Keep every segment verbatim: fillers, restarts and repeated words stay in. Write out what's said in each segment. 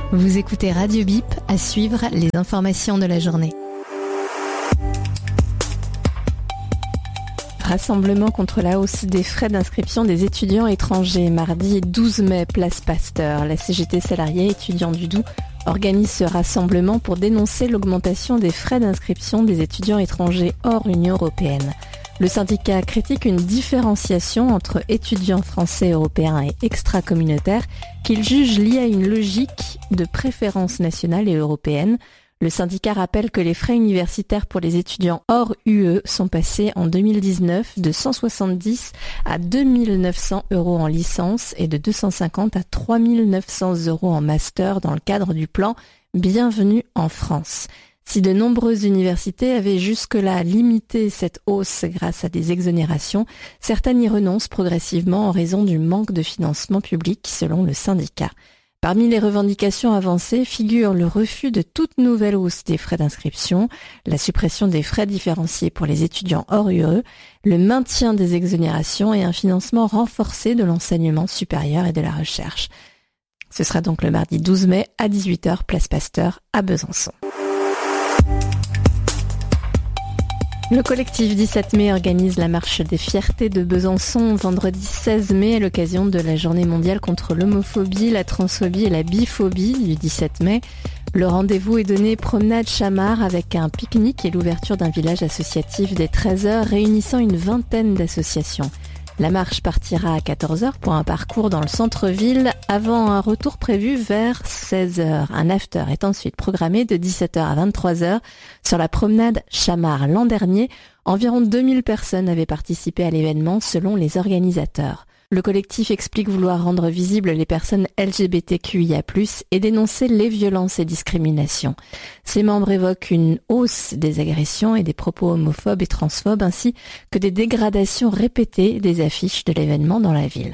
Vous écoutez Radio Bip, à suivre les informations de la journée. Rassemblement contre la hausse des frais d'inscription des étudiants étrangers. Mardi douze mai, place Pasteur. La C G T salariés étudiants du Doubs organise ce rassemblement pour dénoncer l'augmentation des frais d'inscription des étudiants étrangers hors Union européenne. Le syndicat critique une différenciation entre étudiants français, européens et extra-communautaires qu'il juge liée à une logique de préférence nationale et européenne. Le syndicat rappelle que les frais universitaires pour les étudiants hors U E sont passés en deux mille dix-neuf de cent soixante-dix à deux mille neuf cents euros en licence et de deux cent cinquante à trois mille neuf cents euros en master dans le cadre du plan Bienvenue en France. Si de nombreuses universités avaient jusque-là limité cette hausse grâce à des exonérations, certaines y renoncent progressivement en raison du manque de financement public, selon le syndicat. Parmi les revendications avancées figure le refus de toute nouvelle hausse des frais d'inscription, la suppression des frais différenciés pour les étudiants hors U E, le maintien des exonérations et un financement renforcé de l'enseignement supérieur et de la recherche. Ce sera donc le mardi douze mai à dix-huit heures, place Pasteur à Besançon. Le collectif dix-sept mai organise la marche des fiertés de Besançon vendredi seize mai à l'occasion de la journée mondiale contre l'homophobie, la transphobie et la biphobie du dix-sept mai. Le rendez-vous est donné promenade Chamard avec un pique-nique et l'ouverture d'un village associatif dès treize heures réunissant une vingtaine d'associations. La marche partira à quatorze heures pour un parcours dans le centre-ville avant un retour prévu vers seize heures. Un after est ensuite programmé de dix-sept heures à vingt-trois heures sur la promenade Chamard. L'an dernier, environ deux mille personnes avaient participé à l'événement selon les organisateurs. Le collectif explique vouloir rendre visibles les personnes L G B T Q I A plus, et dénoncer les violences et discriminations. Ses membres évoquent une hausse des agressions et des propos homophobes et transphobes, ainsi que des dégradations répétées des affiches de l'événement dans la ville.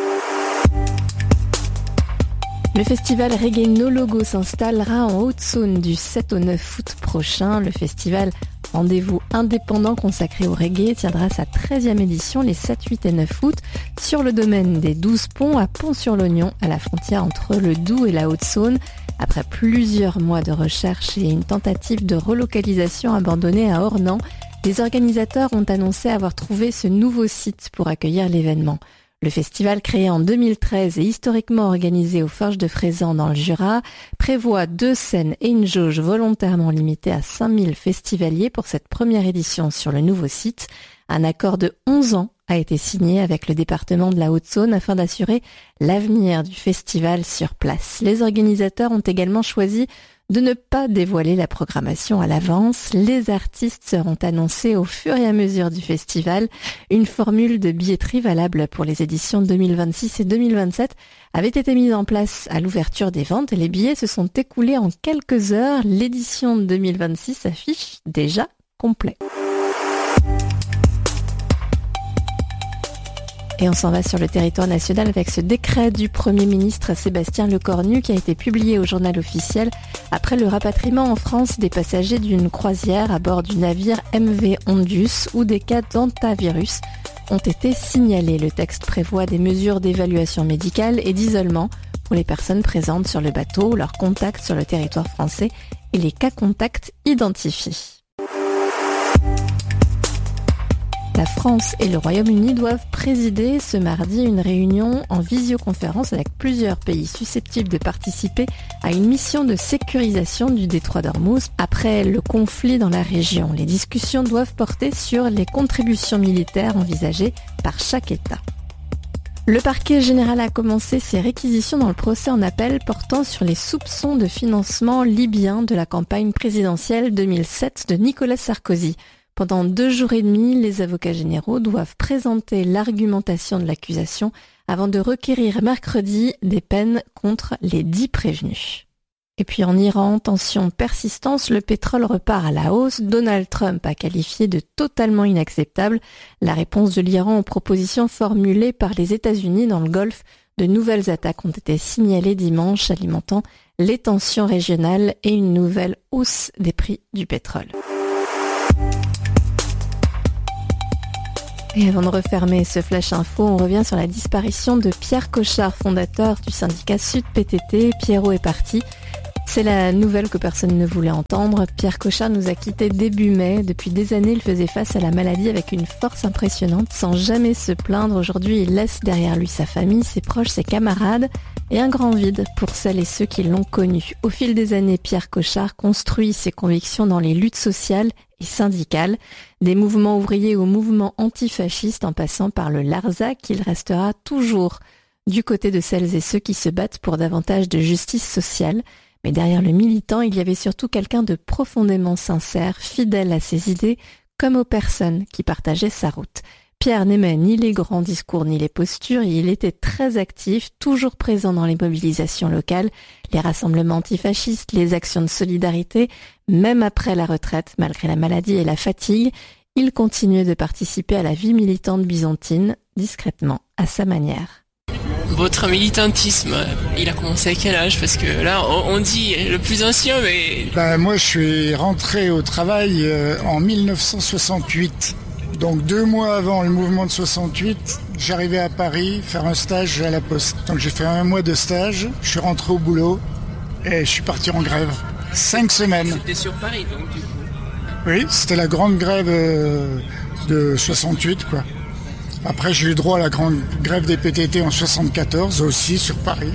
Le festival Reggae No Logo s'installera en Haute-Saône du sept au neuf août prochain. Le festival Rendez-vous indépendant consacré au reggae tiendra sa treizième édition les sept, huit et neuf août sur le domaine des douze ponts à Pont-sur-l'Oignon, à la frontière entre le Doubs et la Haute-Saône. Après plusieurs mois de recherche et une tentative de relocalisation abandonnée à Ornans, les organisateurs ont annoncé avoir trouvé ce nouveau site pour accueillir l'événement. Le festival, créé en deux mille treize et historiquement organisé aux Forges de Frézan dans le Jura, prévoit deux scènes et une jauge volontairement limitée à cinq mille festivaliers pour cette première édition sur le nouveau site. Un accord de onze ans a été signé avec le département de la Haute-Saône afin d'assurer l'avenir du festival sur place. Les organisateurs ont également choisi de ne pas dévoiler la programmation à l'avance. Les artistes seront annoncés au fur et à mesure du festival. Une formule de billetterie valable pour les éditions deux mille vingt-six et deux mille vingt-sept avait été mise en place à l'ouverture des ventes et les billets se sont écoulés en quelques heures. L'édition deux mille vingt-six s'affiche déjà complet. Et on s'en va sur le territoire national avec ce décret du Premier ministre Sébastien Lecornu qui a été publié au journal officiel après le rapatriement en France des passagers d'une croisière à bord du navire M V Ondus où des cas d'hantavirus ont été signalés. Le texte prévoit des mesures d'évaluation médicale et d'isolement pour les personnes présentes sur le bateau, leurs contacts sur le territoire français et les cas contacts identifiés. La France et le Royaume-Uni doivent présider ce mardi une réunion en visioconférence avec plusieurs pays susceptibles de participer à une mission de sécurisation du détroit d'Ormuz après le conflit dans la région. Les discussions doivent porter sur les contributions militaires envisagées par chaque État. Le parquet général a commencé ses réquisitions dans le procès en appel portant sur les soupçons de financement libyen de la campagne présidentielle deux mille sept de Nicolas Sarkozy. Pendant deux jours et demi, les avocats généraux doivent présenter l'argumentation de l'accusation avant de requérir mercredi des peines contre les dix prévenus. Et puis en Iran, tension persistance, le pétrole repart à la hausse. Donald Trump a qualifié de totalement inacceptable la réponse de l'Iran aux propositions formulées par les États-Unis dans le Golfe. De nouvelles attaques ont été signalées dimanche, alimentant les tensions régionales et une nouvelle hausse des prix du pétrole. Et avant de refermer ce Flash Info, on revient sur la disparition de Pierre Cochard, fondateur du syndicat Sud P T T. Pierrot est parti. C'est la nouvelle que personne ne voulait entendre. Pierre Cochard nous a quittés début mai. Depuis des années, il faisait face à la maladie avec une force impressionnante, sans jamais se plaindre. Aujourd'hui, il laisse derrière lui sa famille, ses proches, ses camarades et un grand vide pour celles et ceux qui l'ont connu. Au fil des années, Pierre Cochard construit ses convictions dans les luttes sociales et syndicales, des mouvements ouvriers aux mouvements antifascistes en passant par le Larzac. Il restera toujours du côté de celles et ceux qui se battent pour davantage de justice sociale. Mais derrière le militant, il y avait surtout quelqu'un de profondément sincère, fidèle à ses idées, comme aux personnes qui partageaient sa route. Pierre n'aimait ni les grands discours ni les postures, et il était très actif, toujours présent dans les mobilisations locales, les rassemblements antifascistes, les actions de solidarité. Même après la retraite, malgré la maladie et la fatigue, il continuait de participer à la vie militante byzantine, discrètement, à sa manière. Votre militantisme, il a commencé à quel âge? Parce que là, on dit le plus ancien, mais... Ben, moi, je suis rentré au travail euh, en dix-neuf cent soixante-huit. Donc deux mois avant le mouvement de soixante-huit, j'arrivais à Paris faire un stage à la Poste. Donc j'ai fait un mois de stage, je suis rentré au boulot et je suis parti en grève. Cinq semaines. C'était sur Paris, donc, du coup? Oui, c'était la grande grève euh, de soixante-huit, quoi. Après, j'ai eu droit à la grande grève des P T T en soixante-quatorze, aussi sur Paris.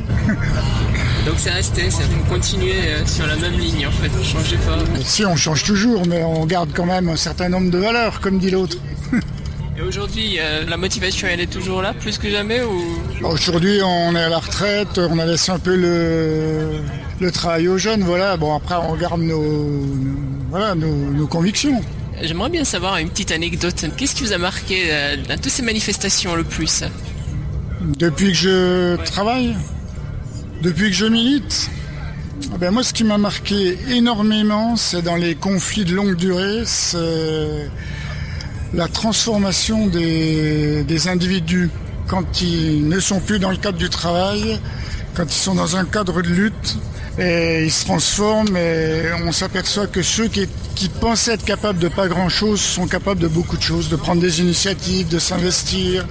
Donc c'est resté, c'est vous continuez sur la même ligne, en fait, vous ne changez pas. Si, on change toujours, mais on garde quand même un certain nombre de valeurs, comme dit l'autre. Et aujourd'hui, euh, la motivation, elle est toujours là, plus que jamais ou... Aujourd'hui, on est à la retraite, on a laissé un peu le, le travail aux jeunes, voilà. Bon, après, on garde nos, voilà, nos, nos convictions. J'aimerais bien savoir une petite anecdote. Qu'est-ce qui vous a marqué euh, dans toutes ces manifestations le plus? Depuis que je travaille, depuis que je milite, ben moi, ce qui m'a marqué énormément, c'est dans les conflits de longue durée, c'est la transformation des, des individus. Quand ils ne sont plus dans le cadre du travail, quand ils sont dans un cadre de lutte, et ils se transforment et on s'aperçoit que ceux qui, qui pensaient être capables de pas grand-chose sont capables de beaucoup de choses, de prendre des initiatives, de s'investir.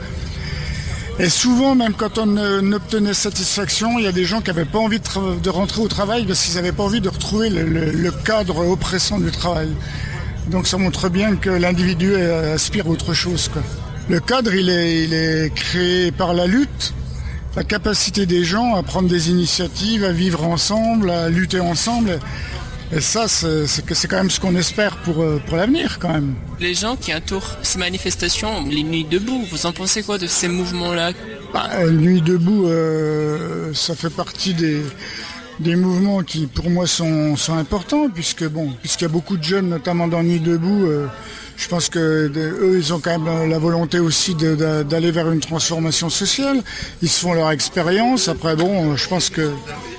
Et souvent, même quand on obtenait satisfaction, il y a des gens qui n'avaient pas envie de, tra- de rentrer au travail parce qu'ils n'avaient pas envie de retrouver le, le, le cadre oppressant du travail. Donc ça montre bien que l'individu aspire à autre chose, quoi. Le cadre, il est, il est créé par la lutte, la capacité des gens à prendre des initiatives, à vivre ensemble, à lutter ensemble. Et ça, c'est, c'est, c'est quand même ce qu'on espère pour, pour l'avenir, quand même. Les gens qui entourent ces manifestations, les Nuits debout, vous en pensez quoi de ces mouvements-là? Bah, euh, Nuits debout, euh, ça fait partie des, des mouvements qui, pour moi, sont, sont importants, puisque bon, puisqu'il y a beaucoup de jeunes, notamment dans Nuits debout, euh, je pense que de, eux, ils ont quand même la volonté aussi de, de, d'aller vers une transformation sociale. Ils se font leur expérience. Après, bon, je pense que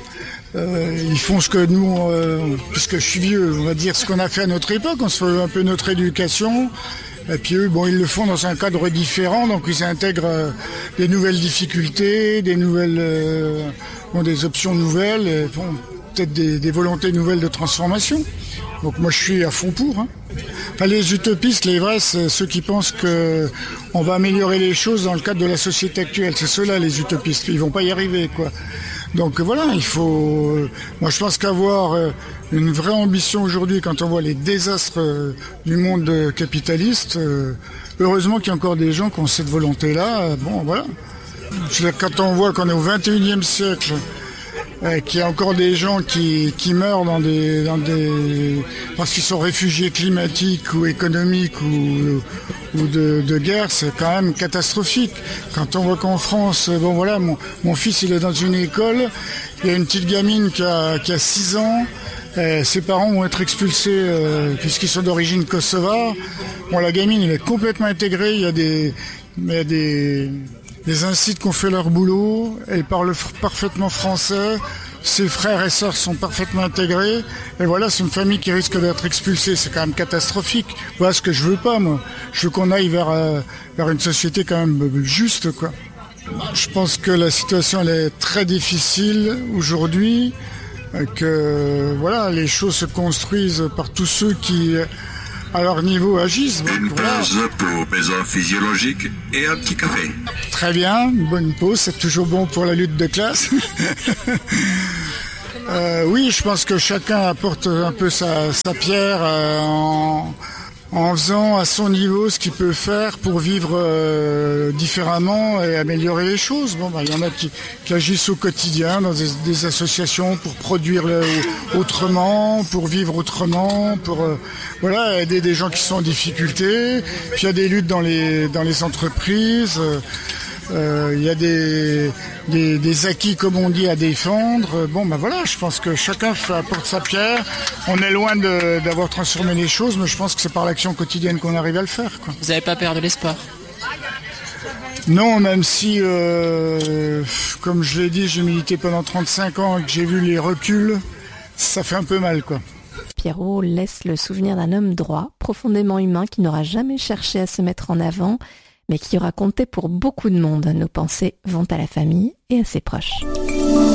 euh, ils font ce que nous, euh, puisque je suis vieux, on va dire ce qu'on a fait à notre époque. On se fait un peu notre éducation. Et puis eux, bon, ils le font dans un cadre différent, donc ils intègrent euh, des nouvelles difficultés, des nouvelles, euh, bon, des options nouvelles, et, bon, peut-être des, des volontés nouvelles de transformation. Donc moi, je suis à fond pour. Hein. Enfin, les utopistes, les vrais, c'est ceux qui pensent que on va améliorer les choses dans le cadre de la société actuelle. C'est ceux-là, les utopistes. Ils vont pas y arriver, quoi. Donc voilà, il faut... Moi, je pense qu'avoir une vraie ambition aujourd'hui, quand on voit les désastres du monde capitaliste, heureusement qu'il y a encore des gens qui ont cette volonté-là. Bon, voilà. Quand on voit qu'on est au vingt et unième siècle, qu'il y a encore des gens qui, qui meurent dans des, dans des, parce qu'ils sont réfugiés climatiques ou économiques ou, ou de, de guerre, c'est quand même catastrophique. Quand on voit qu'en France, bon voilà, mon, mon fils il est dans une école, il y a une petite gamine qui a, qui a six ans, et ses parents vont être expulsés euh, puisqu'ils sont d'origine kosovare. Bon, la gamine elle est complètement intégrée, il y a des, il y a des Les incites qui ont fait leur boulot, elle parle parfaitement français, ses frères et sœurs sont parfaitement intégrés, et voilà, c'est une famille qui risque d'être expulsée, c'est quand même catastrophique. Voilà ce que je veux pas, moi. Je veux qu'on aille vers, euh, vers une société quand même juste, quoi. Je pense que la situation, elle est très difficile aujourd'hui, que, voilà, les choses se construisent par tous ceux qui, à leur niveau agissent. Une voilà. pause pour besoin physiologique et un petit café. Très bien, une bonne pause, c'est toujours bon pour la lutte de classe. euh, oui, je pense que chacun apporte un peu sa, sa pierre euh, en, en faisant à son niveau ce qu'il peut faire pour vivre euh, différemment et améliorer les choses. Bon, bah, il y en a qui, qui agissent au quotidien dans des, des associations pour produire le, autrement, pour vivre autrement, pour euh, voilà, aider des gens qui sont en difficulté. Puis il y a des luttes dans les, dans les entreprises. Euh, Euh, il y a des, des, des acquis, comme on dit, à défendre. Bon, ben voilà, je pense que chacun fait, apporte sa pierre. On est loin de, d'avoir transformé les choses, mais je pense que c'est par l'action quotidienne qu'on arrive à le faire, quoi. Vous n'avez pas peur de l'espoir? Non, même si, euh, comme je l'ai dit, j'ai milité pendant trente-cinq ans et que j'ai vu les reculs, ça fait un peu mal, quoi. Pierrot laisse le souvenir d'un homme droit, profondément humain, qui n'aura jamais cherché à se mettre en avant, mais qui aura compté pour beaucoup de monde. Nos pensées vont à la famille et à ses proches.